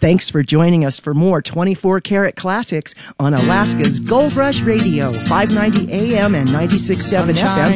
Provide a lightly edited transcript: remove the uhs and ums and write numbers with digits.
Thanks for joining us for more 24 Karat Classics on Alaska's Gold Rush Radio, 590 AM and 96.7 FM.